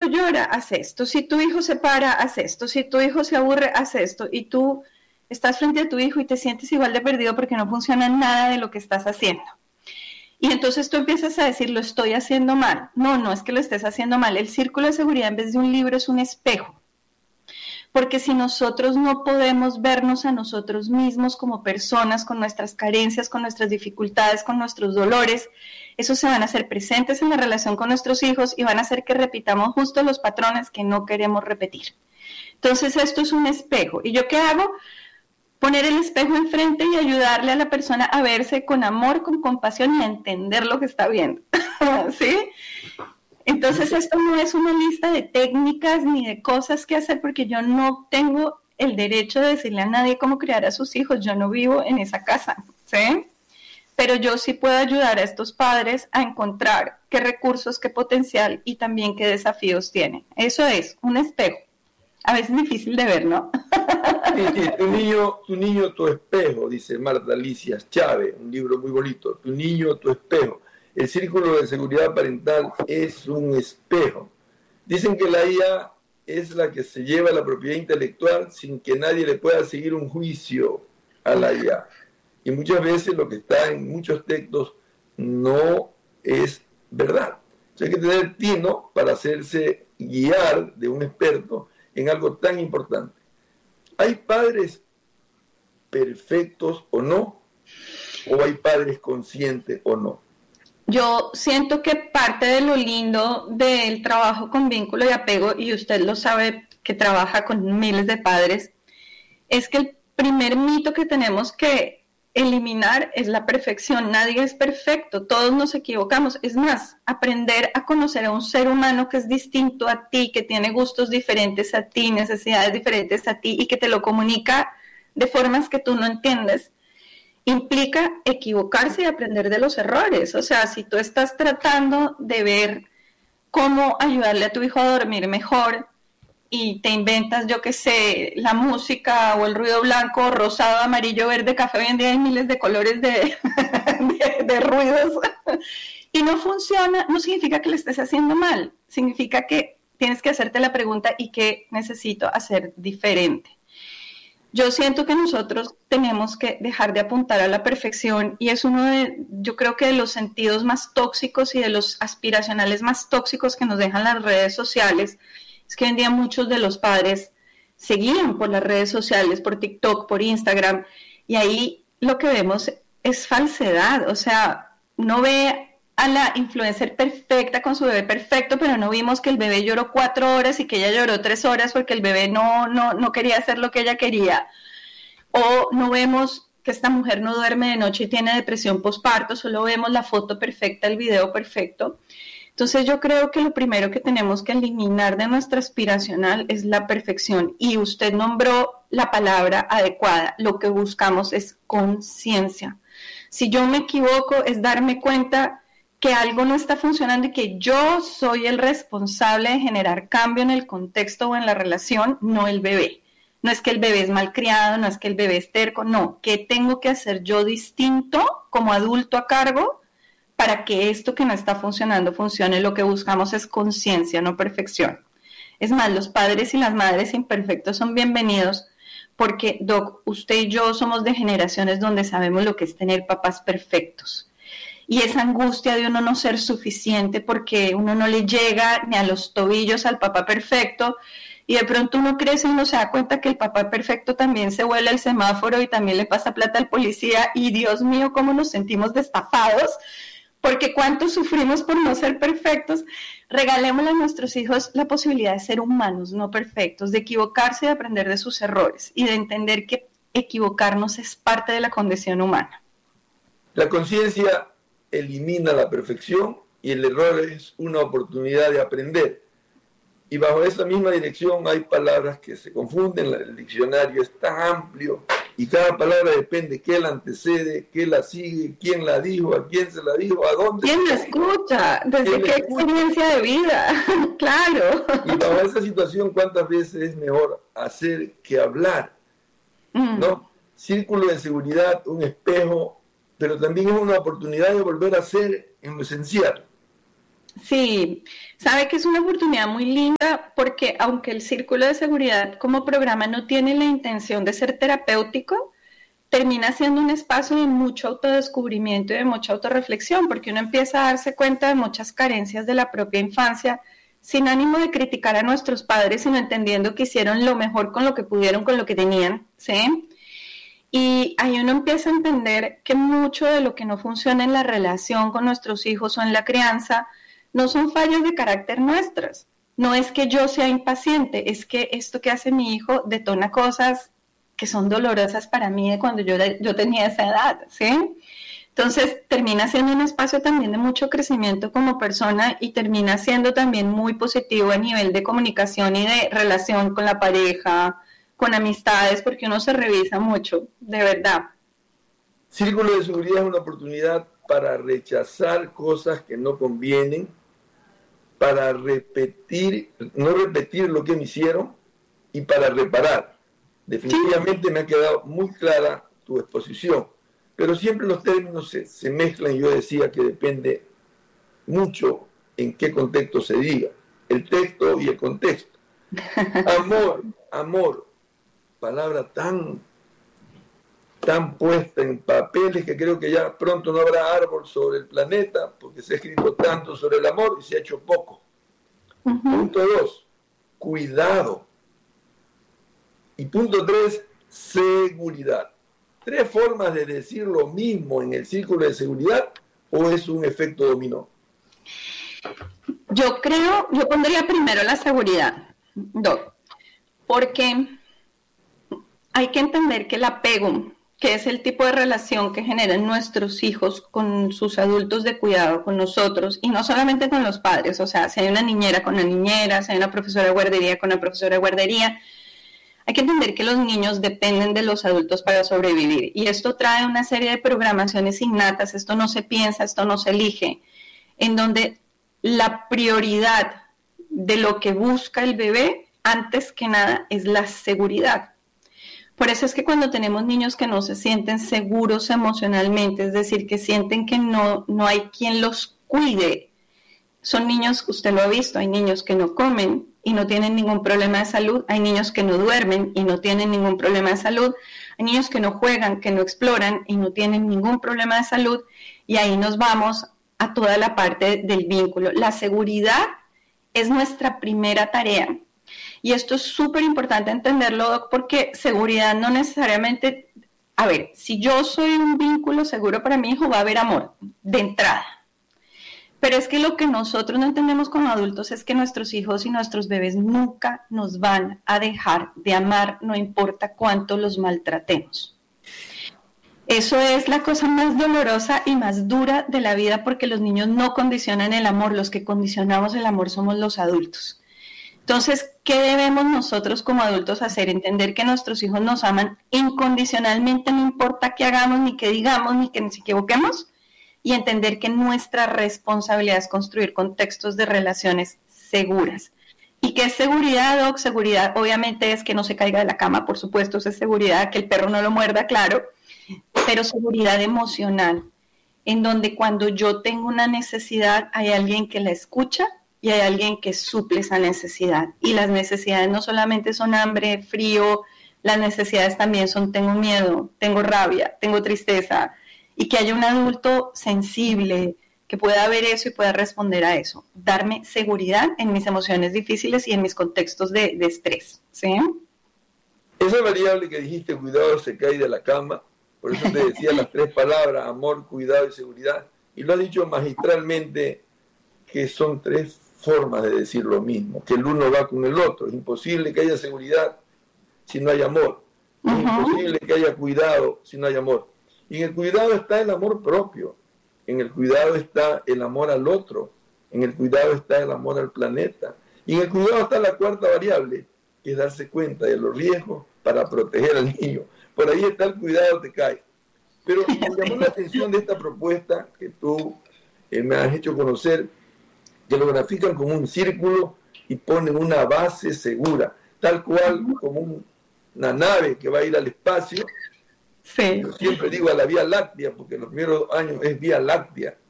llora, haz esto. Si tu hijo se para, haz esto. Si tu hijo se aburre, haz esto. Y tú estás frente a tu hijo y te sientes igual de perdido porque no funciona nada de lo que estás haciendo. Y entonces tú empiezas a decir, lo estoy haciendo mal. No, no es que lo estés haciendo mal. El círculo de seguridad en vez de un libro es un espejo. Porque si nosotros no podemos vernos a nosotros mismos como personas, con nuestras carencias, con nuestras dificultades, con nuestros dolores, esos se van a hacer presentes en la relación con nuestros hijos y van a hacer que repitamos justo los patrones que no queremos repetir. Entonces esto es un espejo. ¿Y yo qué hago? Poner el espejo enfrente y ayudarle a la persona a verse con amor, con compasión y a entender lo que está viendo. ¿Sí? Entonces esto no es una lista de técnicas ni de cosas que hacer porque yo no tengo el derecho de decirle a nadie cómo criar a sus hijos. Yo no vivo en esa casa, ¿sí? Pero yo sí puedo ayudar a estos padres a encontrar qué recursos, qué potencial y también qué desafíos tienen. Eso es un espejo. A veces es difícil de ver, ¿no? Sí, tu niño, tu espejo, dice Marta Alicia Chávez, un libro muy bonito. Tu niño, tu espejo. El círculo de seguridad parental es un espejo. Dicen que la IA es la que se lleva la propiedad intelectual sin que nadie le pueda seguir un juicio a la IA. Y muchas veces lo que está en muchos textos no es verdad. Entonces hay que tener tino para hacerse guiar de un experto en algo tan importante. ¿Hay padres perfectos o no? ¿O hay padres conscientes o no? Yo siento que parte de lo lindo del trabajo con vínculo y apego, y usted lo sabe que trabaja con miles de padres, es que el primer mito que tenemos que eliminar es la perfección. Nadie es perfecto, todos nos equivocamos. Es más, aprender a conocer a un ser humano que es distinto a ti, que tiene gustos diferentes a ti, necesidades diferentes a ti y que te lo comunica de formas que tú no entiendes, implica equivocarse y aprender de los errores. O sea, si tú estás tratando de ver cómo ayudarle a tu hijo a dormir mejor y te inventas, yo qué sé, la música o el ruido blanco, rosado, amarillo, verde, café, hoy en día hay miles de colores de ruidos y no funciona, no significa que lo estés haciendo mal, significa que tienes que hacerte la pregunta ¿y qué necesito hacer diferente? Yo siento que nosotros tenemos que dejar de apuntar a la perfección y es uno de, yo creo que de los sentidos más tóxicos y de los aspiracionales más tóxicos que nos dejan las redes sociales. Es que hoy en día muchos de los padres se guían por las redes sociales, por TikTok, por Instagram, y ahí lo que vemos es falsedad. O sea, uno ve a la influencer perfecta con su bebé perfecto, pero no vimos que el bebé lloró 4 horas y que ella lloró 3 horas porque el bebé no quería hacer lo que ella quería. O no vemos que esta mujer no duerme de noche y tiene depresión postparto, solo vemos la foto perfecta, el video perfecto. Entonces yo creo que lo primero que tenemos que eliminar de nuestra aspiracional es la perfección. Y usted nombró la palabra adecuada. Lo que buscamos es conciencia. Si yo me equivoco es darme cuenta que algo no está funcionando y que yo soy el responsable de generar cambio en el contexto o en la relación, no el bebé. No es que el bebé es malcriado, no es que el bebé es terco, no. ¿Qué tengo que hacer yo distinto como adulto a cargo para que esto que no está funcionando funcione? Lo que buscamos es conciencia, no perfección. Es más, los padres y las madres imperfectos son bienvenidos porque, Doc, usted y yo somos de generaciones donde sabemos lo que es tener papás perfectos. Y esa angustia de uno no ser suficiente porque uno no le llega ni a los tobillos al papá perfecto y de pronto uno crece y uno se da cuenta que el papá perfecto también se vuela el semáforo y también le pasa plata al policía y Dios mío, cómo nos sentimos destapados porque cuánto sufrimos por no ser perfectos. Regalémosle a nuestros hijos la posibilidad de ser humanos, no perfectos, de equivocarse y de aprender de sus errores y de entender que equivocarnos es parte de la condición humana. La conciencia elimina la perfección y el error es una oportunidad de aprender. Y bajo esa misma dirección hay palabras que se confunden, el diccionario es tan amplio y cada palabra depende qué la antecede, qué la sigue, quién la dijo, a quién se la dijo, a dónde. ¿Quién la escucha? ¿Desde qué experiencia de vida? Claro. Y bajo esa situación, ¿cuántas veces es mejor hacer que hablar? ¿No? Círculo de seguridad, un espejo, pero también es una oportunidad de volver a ser en lo esencial. Sí, sabe que es una oportunidad muy linda porque aunque el Círculo de Seguridad como programa no tiene la intención de ser terapéutico, termina siendo un espacio de mucho autodescubrimiento y de mucha autorreflexión, porque uno empieza a darse cuenta de muchas carencias de la propia infancia, sin ánimo de criticar a nuestros padres, sino entendiendo que hicieron lo mejor con lo que pudieron, con lo que tenían, ¿sí? Y ahí uno empieza a entender que mucho de lo que no funciona en la relación con nuestros hijos o en la crianza no son fallas de carácter nuestras. No es que yo sea impaciente, es que esto que hace mi hijo detona cosas que son dolorosas para mí de cuando yo tenía esa edad, ¿sí? Entonces termina siendo un espacio también de mucho crecimiento como persona y termina siendo también muy positivo a nivel de comunicación y de relación con la pareja, con amistades, porque uno se revisa mucho, de verdad. Círculo de Seguridad es una oportunidad para rechazar cosas que no convienen, para no repetir lo que me hicieron y para reparar. Definitivamente me ha quedado muy clara tu exposición, pero siempre los términos se mezclan y yo decía que depende mucho en qué contexto se diga, el texto y el contexto. Amor, palabra tan puesta en papeles que creo que ya pronto no habrá árbol sobre el planeta porque se ha escrito tanto sobre el amor y se ha hecho poco. Punto 2, cuidado. Y punto 3, seguridad. 3 formas de decir lo mismo en el círculo de seguridad o es un efecto dominó. Yo pondría primero la seguridad, Doc, porque hay que entender que el apego, que es el tipo de relación que generan nuestros hijos con sus adultos de cuidado, con nosotros, y no solamente con los padres, o sea, si hay una niñera con la niñera, si hay una profesora de guardería con la profesora de guardería, hay que entender que los niños dependen de los adultos para sobrevivir, y esto trae una serie de programaciones innatas, esto no se piensa, esto no se elige, en donde la prioridad de lo que busca el bebé, antes que nada, es la seguridad. Por eso es que cuando tenemos niños que no se sienten seguros emocionalmente, es decir, que sienten que no hay quien los cuide, son niños, usted lo ha visto, hay niños que no comen y no tienen ningún problema de salud, hay niños que no duermen y no tienen ningún problema de salud, hay niños que no juegan, que no exploran y no tienen ningún problema de salud, y ahí nos vamos a toda la parte del vínculo. La seguridad es nuestra primera tarea. Y esto es súper importante entenderlo, Doc, porque seguridad no necesariamente... A ver, si yo soy un vínculo seguro para mi hijo, va a haber amor, de entrada. Pero es que lo que nosotros no entendemos como adultos es que nuestros hijos y nuestros bebés nunca nos van a dejar de amar, no importa cuánto los maltratemos. Eso es la cosa más dolorosa y más dura de la vida, porque los niños no condicionan el amor, los que condicionamos el amor somos los adultos. Entonces, ¿qué debemos nosotros como adultos hacer? Entender que nuestros hijos nos aman incondicionalmente, no importa qué hagamos, ni qué digamos, ni que nos equivoquemos, y entender que nuestra responsabilidad es construir contextos de relaciones seguras. ¿Y qué es seguridad, Doc? Seguridad obviamente es que no se caiga de la cama, por supuesto, eso es seguridad, que el perro no lo muerda, claro, pero seguridad emocional, en donde cuando yo tengo una necesidad hay alguien que la escucha y hay alguien que suple esa necesidad. Y las necesidades no solamente son hambre, frío, las necesidades también son tengo miedo, tengo rabia, tengo tristeza, y que haya un adulto sensible que pueda ver eso y pueda responder a eso. Darme seguridad en mis emociones difíciles y en mis contextos de estrés, ¿sí? Esa variable que dijiste, cuidado, se cae de la cama, por eso te decía las 3 palabras, amor, cuidado y seguridad, y lo has dicho magistralmente, que son 3 formas de decir lo mismo, que el uno va con el otro. Es imposible que haya seguridad si no hay amor, es imposible que haya cuidado si no hay amor. Y en el cuidado está el amor propio, en el cuidado está el amor al otro, en el cuidado está el amor al planeta, y en el cuidado está la 4ª variable, que es darse cuenta de los riesgos para proteger al niño. Por ahí está el cuidado, te cae. Pero me llamó la atención de esta propuesta que tú me has hecho conocer, que lo grafican como un círculo y ponen una base segura, tal cual como una nave que va a ir al espacio. Sí. Yo siempre digo a la Vía Láctea, porque los primeros años es Vía Láctea.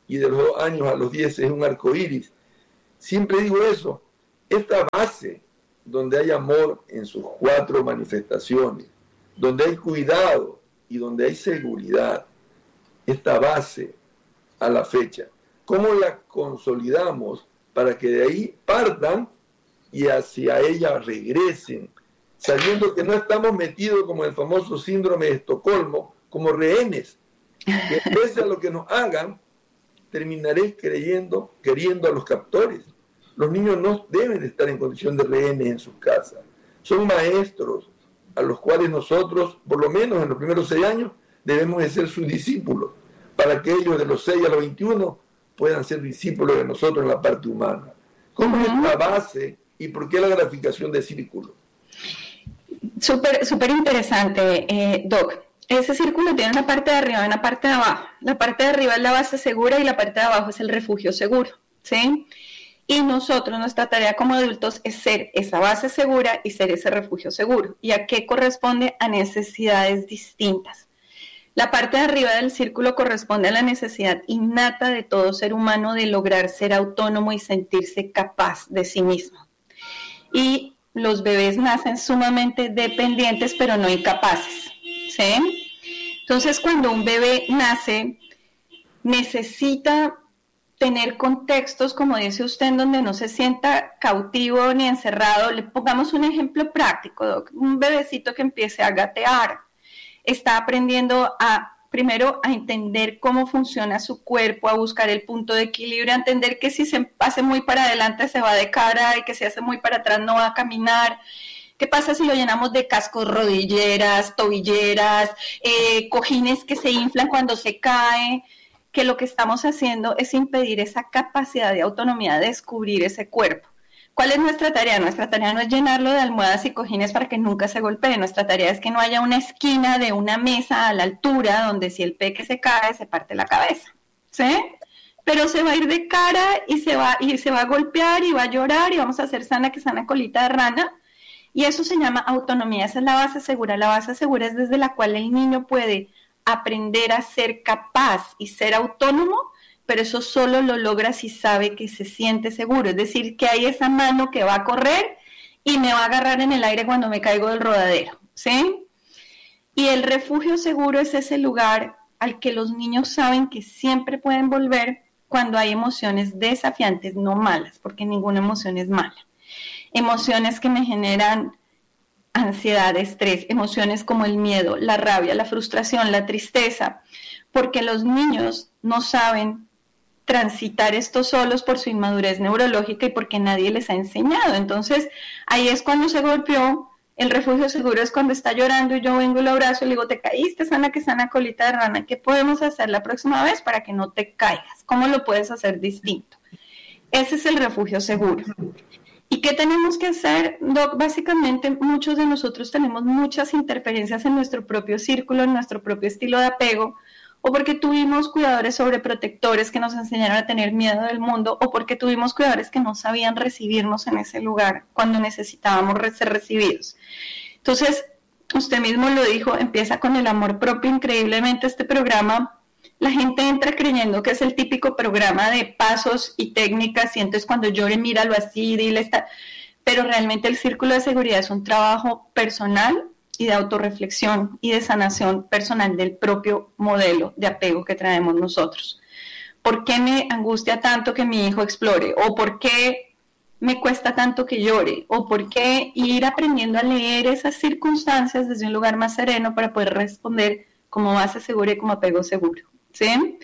y de los 2 años a los 10 es un arco iris. Siempre digo eso, esta base donde hay amor en sus 4 manifestaciones, donde hay cuidado y donde hay seguridad, esta base a la fecha, ¿cómo la consolidamos para que de ahí partan y hacia ella regresen, sabiendo que no estamos metidos como el famoso síndrome de Estocolmo, como rehenes, que pese a lo que nos hagan, terminaré queriendo a los captores? Los niños no deben estar en condición de rehenes en sus casas. Son maestros a los cuales nosotros, por lo menos en los primeros 6 años, debemos de ser sus discípulos, para que ellos de los 6 a los 21 puedan ser discípulos de nosotros en la parte humana. ¿Cómo es la base y por qué la graficación de círculo? Súper interesante, Doc. Ese círculo tiene una parte de arriba y una parte de abajo. La parte de arriba es la base segura y la parte de abajo es el refugio seguro, ¿sí? Y nosotros, nuestra tarea como adultos es ser esa base segura y ser ese refugio seguro. ¿Y a qué corresponde? A necesidades distintas. La parte de arriba del círculo corresponde a la necesidad innata de todo ser humano de lograr ser autónomo y sentirse capaz de sí mismo. Y los bebés nacen sumamente dependientes, pero no incapaces, ¿sí? Entonces, cuando un bebé nace, necesita tener contextos, como dice usted, en donde no se sienta cautivo ni encerrado. Le pongamos un ejemplo práctico, Doc. Un bebecito que empiece a gatear, está aprendiendo primero a entender cómo funciona su cuerpo, a buscar el punto de equilibrio, a entender que si se hace muy para adelante se va de cara y que si hace muy para atrás no va a caminar. ¿Qué pasa si lo llenamos de cascos, rodilleras, tobilleras, cojines que se inflan cuando se cae? Que lo que estamos haciendo es impedir esa capacidad de autonomía, de descubrir ese cuerpo. ¿Cuál es nuestra tarea? Nuestra tarea no es llenarlo de almohadas y cojines para que nunca se golpee. Nuestra tarea es que no haya una esquina de una mesa a la altura donde si el peque se cae, se parte la cabeza, ¿sí? Pero se va a ir de cara y se va a golpear y va a llorar y vamos a hacer sana que sana colita de rana. Y eso se llama autonomía. Esa es la base segura. La base segura es desde la cual el niño puede aprender a ser capaz y ser autónomo, pero eso solo lo logra si sabe que se siente seguro. Es decir, que hay esa mano que va a correr y me va a agarrar en el aire cuando me caigo del rodadero, ¿sí? Y el refugio seguro es ese lugar al que los niños saben que siempre pueden volver cuando hay emociones desafiantes, no malas, porque ninguna emoción es mala. Emociones que me generan ansiedad, estrés, emociones como el miedo, la rabia, la frustración, la tristeza, porque los niños no saben transitar esto solos por su inmadurez neurológica y porque nadie les ha enseñado. Entonces, ahí es cuando se golpeó. El refugio seguro es cuando está llorando y yo vengo y lo abrazo y le digo, te caíste, sana que sana colita de rana, ¿qué podemos hacer la próxima vez para que no te caigas? ¿Cómo lo puedes hacer distinto? Ese es el refugio seguro. ¿Y qué tenemos que hacer, Doc? Básicamente, muchos de nosotros tenemos muchas interferencias en nuestro propio círculo, en nuestro propio estilo de apego, o porque tuvimos cuidadores sobreprotectores que nos enseñaron a tener miedo del mundo, o porque tuvimos cuidadores que no sabían recibirnos en ese lugar cuando necesitábamos ser recibidos. Entonces, usted mismo lo dijo, empieza con el amor propio. Increíblemente este programa, la gente entra creyendo que es el típico programa de pasos y técnicas, y entonces cuando llore, míralo así, dile esta. Pero realmente el círculo de seguridad es un trabajo personal y de autorreflexión y de sanación personal del propio modelo de apego que traemos nosotros. ¿Por qué me angustia tanto que mi hijo explore? ¿O por qué me cuesta tanto que llore? ¿O por qué ir aprendiendo a leer esas circunstancias desde un lugar más sereno para poder responder como base segura y como apego seguro? ¿Sí?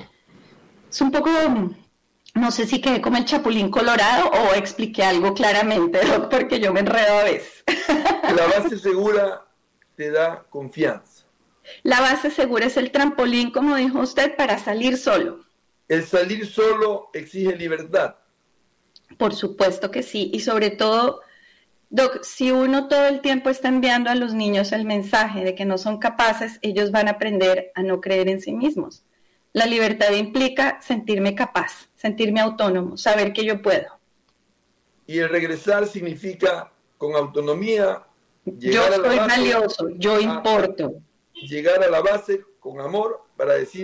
Es un poco, no sé si quedé como el chapulín colorado o expliqué algo claramente, Doc, porque yo me enredo a veces. La base segura te da confianza. La base segura es el trampolín, como dijo usted, para salir solo. El salir solo exige libertad. Por supuesto que sí, y sobre todo, Doc, si uno todo el tiempo está enviando a los niños el mensaje de que no son capaces, ellos van a aprender a no creer en sí mismos. La libertad implica sentirme capaz, sentirme autónomo, saber que yo puedo. Y el regresar significa con autonomía. Yo soy valioso, yo importo. Llegar a la base con amor para decir,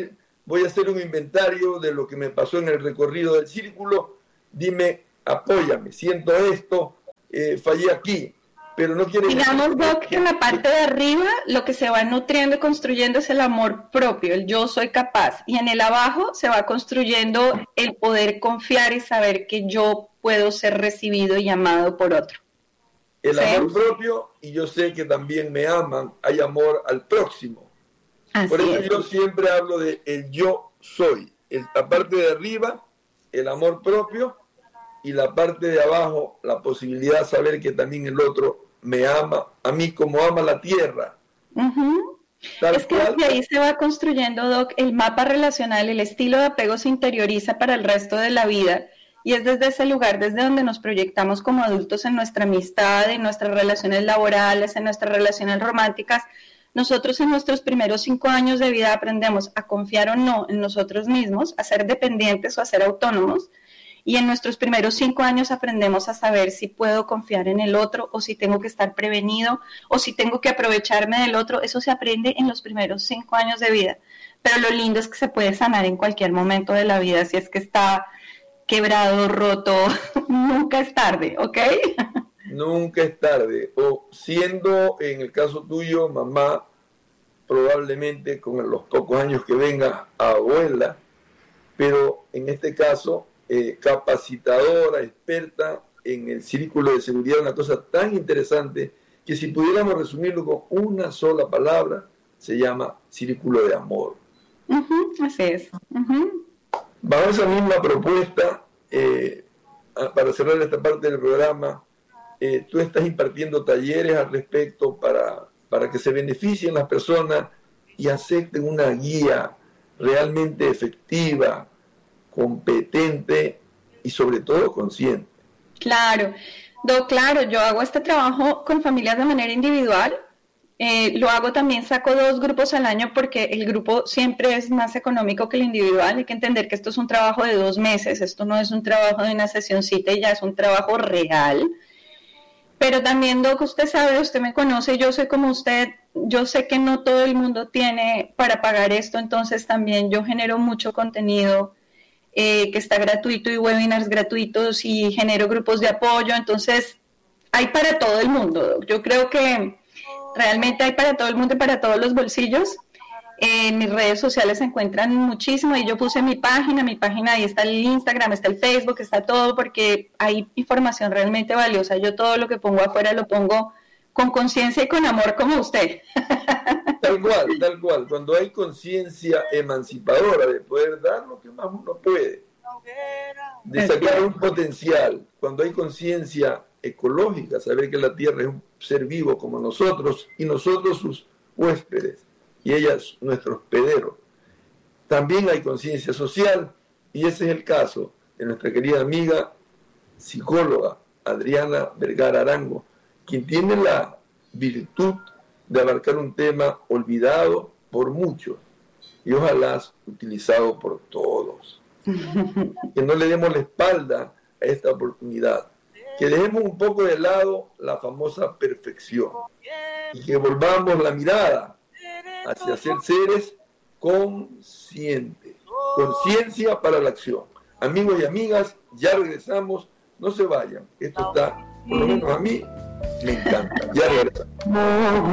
voy a hacer un inventario de lo que me pasó en el recorrido del círculo, dime, apóyame, siento esto, fallé aquí, pero no quiere decir... Digamos, Doc, que en la parte de arriba lo que se va nutriendo y construyendo es el amor propio, el yo soy capaz, y en el abajo se va construyendo el poder confiar y saber que yo puedo ser recibido y amado por otro. El amor propio, y yo sé que también me aman, hay amor al próximo. Así por eso es. yo siempre hablo de el yo soy. La parte de arriba, el amor propio, y la parte de abajo, la posibilidad de saber que también el otro me ama, a mí como ama la tierra. Uh-huh. Es que de ahí se va construyendo, Doc, el mapa relacional, el estilo de apego se interioriza para el resto de la vida. Y es desde ese lugar, desde donde nos proyectamos como adultos en nuestra amistad, en nuestras relaciones laborales, en nuestras relaciones románticas. Nosotros en nuestros primeros 5 años de vida aprendemos a confiar o no en nosotros mismos, a ser dependientes o a ser autónomos. Y en nuestros primeros 5 años aprendemos a saber si puedo confiar en el otro o si tengo que estar prevenido o si tengo que aprovecharme del otro. Eso se aprende en los primeros 5 años de vida. Pero lo lindo es que se puede sanar en cualquier momento de la vida, si es que está quebrado, roto, nunca es tarde, ¿ok? Nunca es tarde. O siendo, en el caso tuyo, mamá, probablemente con los pocos años que venga, abuela, pero en este caso, capacitadora, experta en el círculo de seguridad, una cosa tan interesante que si pudiéramos resumirlo con una sola palabra, se llama círculo de amor. Así es. Bajo esa misma propuesta, para cerrar esta parte del programa, tú estás impartiendo talleres al respecto para que se beneficien las personas y acepten una guía realmente efectiva, competente y sobre todo consciente. Claro, claro, yo hago este trabajo con familias de manera individual. Lo hago también, saco 2 grupos al año porque el grupo siempre es más económico que el individual. Hay que entender que esto es un trabajo de 2 meses, esto no es un trabajo de una sesioncita y ya es un trabajo real. Pero también, Doc, usted sabe, usted me conoce, yo soy como usted, yo sé que no todo el mundo tiene para pagar esto, entonces también yo genero mucho contenido que está gratuito y webinars gratuitos y genero grupos de apoyo, entonces hay para todo el mundo, Doc. Yo creo que realmente hay para todo el mundo y para todos los bolsillos. En mis redes sociales se encuentran muchísimo y yo puse mi página ahí está el Instagram, está el Facebook, está todo porque hay información realmente valiosa. Yo todo lo que pongo afuera lo pongo con conciencia y con amor como usted. Tal cual. Cuando hay conciencia emancipadora de poder dar lo que más uno puede, de sacar un potencial, cuando hay conciencia ecológica, saber que la tierra es un ser vivo como nosotros y nosotros sus huéspedes y ellas nuestros hospederos. También hay conciencia social y ese es el caso de nuestra querida amiga psicóloga Adriana Vergara Arango, quien tiene la virtud de abarcar un tema olvidado por muchos y ojalá utilizado por todos. Que no le demos la espalda a esta oportunidad, que dejemos un poco de lado la famosa perfección y que volvamos la mirada hacia ser seres conscientes, conciencia para la acción. Amigos y amigas, ya regresamos, no se vayan, esto está, por lo menos a mí, me encanta, ya regresamos.